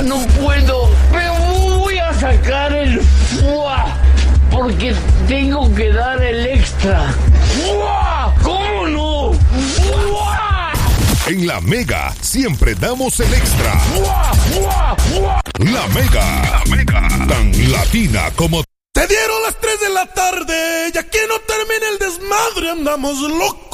No puedo, pero voy a sacar el ¡fua! Porque tengo que dar el extra. ¡Fua! ¿Cómo no? ¡Fua! En La Mega siempre damos el extra. ¡Fua! ¡Fua! ¡Fua! La Mega, tan latina como... Te dieron las 3 de la tarde y aquí no termina el desmadre, andamos locos.